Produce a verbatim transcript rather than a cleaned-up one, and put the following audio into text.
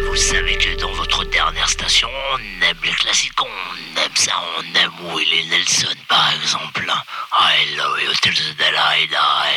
vous savez que dans votre dernière station, on aime les classiques, on aime ça, on aime Willie Nelson par exemple. I love you till the day I die.